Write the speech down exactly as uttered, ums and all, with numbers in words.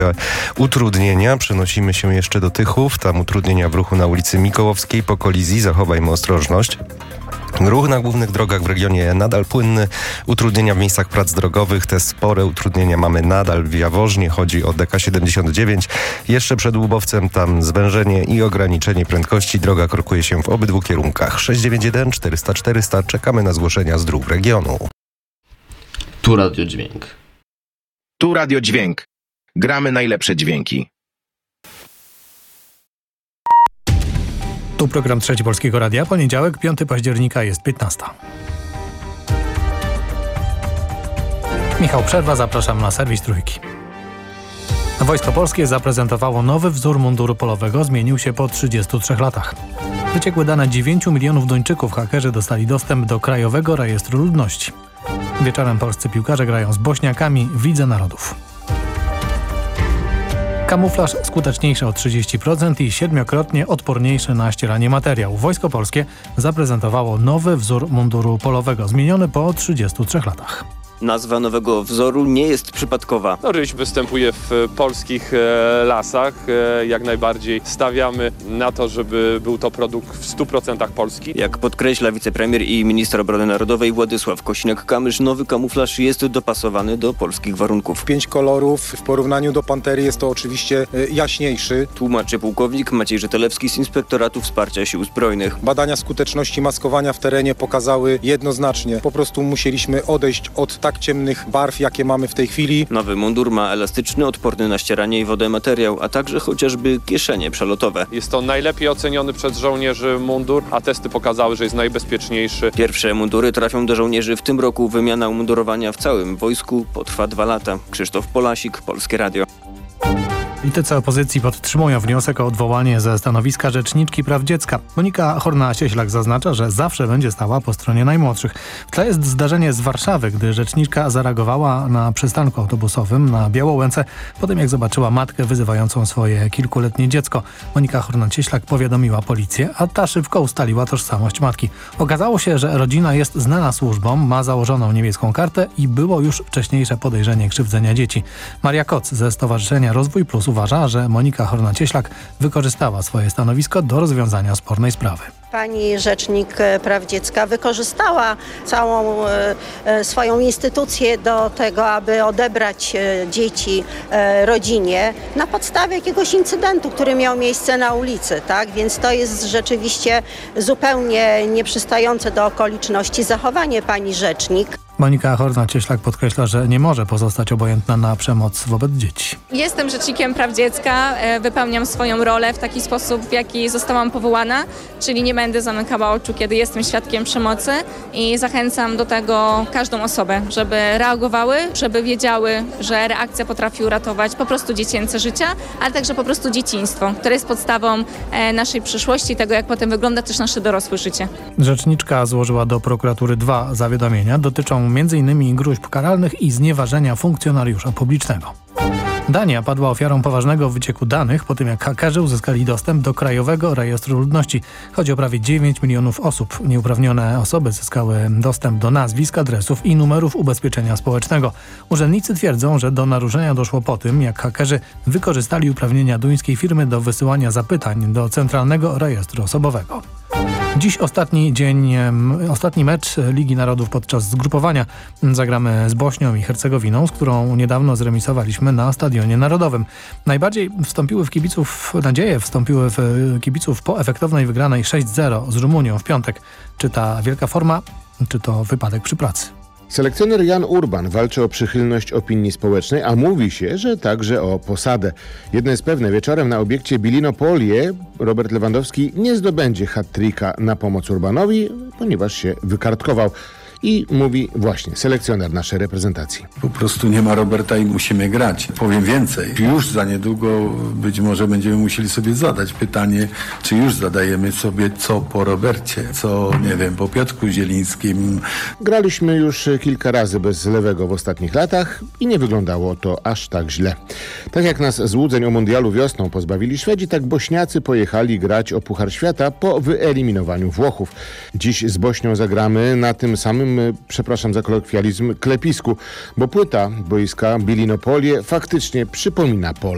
Utrudnienia. Przenosimy się jeszcze do Tychów. Tam utrudnienia w ruchu na ulicy Mikołowskiej po kolizji. Zachowajmy ostrożność. Ruch na głównych drogach w regionie nadal płynny. Utrudnienia w miejscach prac drogowych. Te spore utrudnienia mamy nadal w Jaworznie. Chodzi o D K siedemdziesiąt dziewięć. Jeszcze przed Łubowcem tam zwężenie i ograniczenie prędkości. Droga krokuje się w obydwu kierunkach. sześć dziewięć jeden czterysta czterysta. Czekamy na zgłoszenia z dróg regionu. Tu Radio Dźwięk. Tu Radio Dźwięk. Gramy najlepsze dźwięki. Tu program Trzeci Polskiego Radia. Poniedziałek, piątego października, jest piętnasta. Michał Przerwa, zapraszam na serwis Trójki. Wojsko Polskie zaprezentowało nowy wzór munduru polowego, zmienił się po trzydziestu trzech latach. Wyciekły dane dziewięciu milionów Duńczyków hakerzy dostali dostęp do Krajowego Rejestru Ludności. Wieczorem polscy piłkarze grają z Bośniakami w Lidze Narodów. Kamuflaż skuteczniejszy o trzydzieści procent i siedmiokrotnie odporniejszy na ścieranie materiał. Wojsko Polskie zaprezentowało nowy wzór munduru polowego, zmieniony po trzydziestu trzech latach. Nazwa nowego wzoru nie jest przypadkowa. No, Ryś występuje w polskich e, lasach. E, jak najbardziej stawiamy na to, żeby był to produkt w stu procentach polski. Jak podkreśla wicepremier i minister obrony narodowej Władysław Kosiniak-Kamysz, nowy kamuflaż jest dopasowany do polskich warunków. Pięć kolorów. W porównaniu do Pantery jest to oczywiście e, jaśniejszy. Tłumaczy pułkownik Maciej Żytelewski z Inspektoratu Wsparcia Sił Zbrojnych. Badania skuteczności maskowania w terenie pokazały jednoznacznie. Po prostu musieliśmy odejść od tak ciemnych barw, jakie mamy w tej chwili. Nowy mundur ma elastyczny, odporny na ścieranie i wodę materiał, a także chociażby kieszenie przelotowe. Jest to najlepiej oceniony przez żołnierzy mundur, a testy pokazały, że jest najbezpieczniejszy. Pierwsze mundury trafią do żołnierzy w tym roku. Wymiana umundurowania w całym wojsku potrwa dwa lata. Krzysztof Polasik, Polskie Radio. Politycy opozycji podtrzymują wniosek o odwołanie ze stanowiska rzeczniczki praw dziecka. Monika Horna-Cieślak zaznacza, że zawsze będzie stała po stronie najmłodszych. W tle jest zdarzenie z Warszawy, gdy rzeczniczka zareagowała na przystanku autobusowym na Białołęce, po tym jak zobaczyła matkę wyzywającą swoje kilkuletnie dziecko. Monika Horna-Cieślak powiadomiła policję, a ta szybko ustaliła tożsamość matki. Okazało się, że rodzina jest znana służbom, ma założoną niebieską kartę i było już wcześniejsze podejrzenie krzywdzenia dzieci. Maria Koc ze Stowarzyszenia Rozwój Plus uważa, że Monika Horna-Cieślak wykorzystała swoje stanowisko do rozwiązania spornej sprawy. Pani Rzecznik Praw Dziecka wykorzystała całą e, swoją instytucję do tego, aby odebrać e, dzieci e, rodzinie na podstawie jakiegoś incydentu, który miał miejsce na ulicy, tak? Więc to jest rzeczywiście zupełnie nieprzystające do okoliczności zachowanie pani Rzecznik. Monika Horna-Cieślak podkreśla, że nie może pozostać obojętna na przemoc wobec dzieci. Jestem rzecznikiem praw dziecka, wypełniam swoją rolę w taki sposób, w jaki zostałam powołana, czyli nie będę zamykała oczu, kiedy jestem świadkiem przemocy i zachęcam do tego każdą osobę, żeby reagowały, żeby wiedziały, że reakcja potrafi uratować po prostu dziecięce życia, ale także po prostu dzieciństwo, które jest podstawą naszej przyszłości, tego jak potem wygląda też nasze dorosłe życie. Rzeczniczka złożyła do prokuratury dwa zawiadomienia, dotyczą między innymi gróźb karalnych i znieważenia funkcjonariusza publicznego. Dania padła ofiarą poważnego wycieku danych po tym, jak hakerzy uzyskali dostęp do Krajowego Rejestru Ludności. Chodzi o prawie dziewięć milionów osób. Nieuprawnione osoby zyskały dostęp do nazwisk, adresów i numerów ubezpieczenia społecznego. Urzędnicy twierdzą, że do naruszenia doszło po tym, jak hakerzy wykorzystali uprawnienia duńskiej firmy do wysyłania zapytań do Centralnego Rejestru Osobowego. Dziś ostatni dzień, ostatni mecz Ligi Narodów podczas zgrupowania. Zagramy z Bośnią i Hercegowiną, z którą niedawno zremisowaliśmy na Stadionie Narodowym. Najbardziej wstąpiły w kibiców, nadzieje wstąpiły w kibiców po efektownej wygranej sześć zero z Rumunią w piątek. Czy ta wielka forma, czy to wypadek przy pracy? Selekcjoner Jan Urban walczy o przychylność opinii społecznej, a mówi się, że także o posadę. Jedno jest pewne, wieczorem na obiekcie Bilino-Polie Robert Lewandowski nie zdobędzie hat-tricka na pomoc Urbanowi, ponieważ się wykartkował. I mówi właśnie selekcjoner naszej reprezentacji. Po prostu nie ma Roberta i musimy grać. Powiem więcej. Już za niedługo być może będziemy musieli sobie zadać pytanie, czy już zadajemy sobie co po Robercie, co nie wiem, po Piotrku Zielińskim. Graliśmy już kilka razy bez lewego w ostatnich latach i nie wyglądało to aż tak źle. Tak jak nas złudzeń o mundialu wiosną pozbawili Szwedzi, tak Bośniacy pojechali grać o Puchar Świata po wyeliminowaniu Włochów. Dziś z Bośnią zagramy na tym samym, przepraszam za kolokwializm, klepisku, bo płyta boiska Bilino-Polie faktycznie przypomina pole.